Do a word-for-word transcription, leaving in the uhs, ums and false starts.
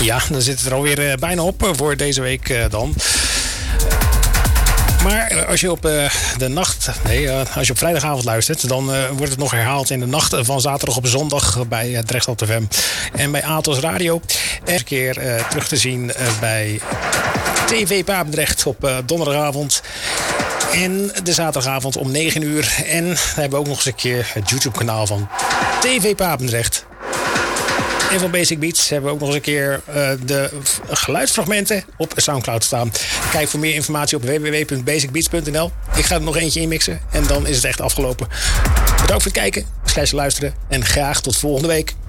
Ja, dan zit het er alweer uh, bijna op uh, voor deze week uh, dan. Maar uh, als je op uh, de nacht, nee, uh, als je op vrijdagavond luistert, dan uh, wordt het nog herhaald in de nacht van zaterdag op zondag bij uh, Drechtstad F M en bij Atos Radio. En een keer uh, terug te zien uh, bij T V Papendrecht op uh, donderdagavond. En de zaterdagavond om negen uur. En dan hebben we ook nog eens een keer het YouTube-kanaal van T V Papendrecht. En van Basic Beats hebben we ook nog eens een keer uh, de geluidsfragmenten op Soundcloud staan. Kijk voor meer informatie op w w w punt basic beats punt n l. Ik ga er nog eentje inmixen en dan is het echt afgelopen. Bedankt voor het kijken, slash luisteren en graag tot volgende week.